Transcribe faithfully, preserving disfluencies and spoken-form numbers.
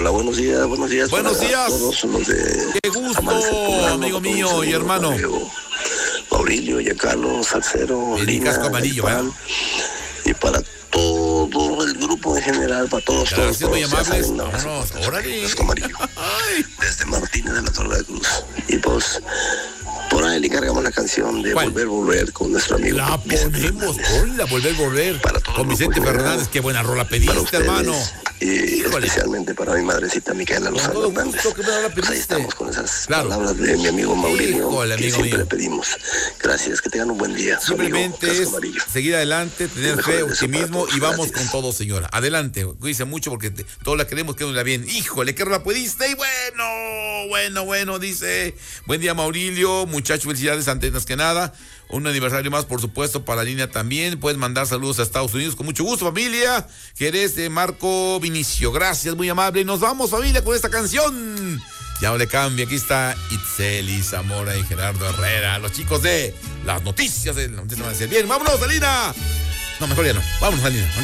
Hola, buenos días, buenos días. Buenos días. Todos los de Qué gusto, amigo mío y hermano. Maurilio, Giancarlo, Salcero, El Lina, casco amarillo, Pan, y para todo el grupo en general, para todos, Gracias, todos, muy todos, amables. saben, no, Vámonos, no, órale. Casco amarillo. Desde Martínez de la Torre de Cruz. Y pues, por ahí le cargamos la canción de ¿Cuál? Volver, Volver con nuestro amigo La Vicente ponemos, Fernández. hoy la volver, volver. Para todos Con los Vicente grupos, Fernández, qué buena rola Para pediste, ustedes, hermano. y Híjole. especialmente para mi madrecita Micaela Con Lozano todo Hernández. gusto, qué buena rola Pues ahí pediste. estamos con esas Claro. palabras de mi amigo Maurilio, Híjole, que amigo siempre mío. le pedimos. Gracias, que tengan un buen día. Su amigo, Simplemente Casco es Amarillo. seguir adelante, tener El mejor fe, deseo para optimismo todos. y vamos Gracias. con todo, señora. Adelante, cuídense mucho porque te- todos la queremos que nos la bien. Híjole, qué rola pudiste. Y bueno, bueno, bueno, dice. Buen día, Maurilio. Muchachos, felicidades antes que nada. Un aniversario más, por supuesto, para Lina también. Puedes mandar saludos a Estados Unidos con mucho gusto, familia. Que eres de Marco Vinicio. Gracias, muy amable. Y nos vamos, familia, con esta canción. Ya no le cambia. Aquí está Itzeli Zamora y Gerardo Herrera. Los chicos de las noticias. De las noticias van a decir, bien, vámonos, Alina. No, mejor ya no. Vámonos, Alina.